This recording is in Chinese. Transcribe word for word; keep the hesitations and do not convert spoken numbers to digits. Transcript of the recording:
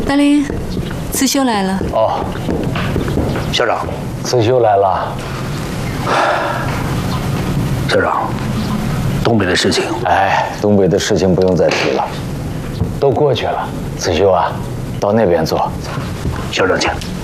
大林，子修来了。 哦，校长，子修来了。校长，东北的事情， 哎，东北的事情不用再提了，都过去了。子修啊，到那边坐。 校长请。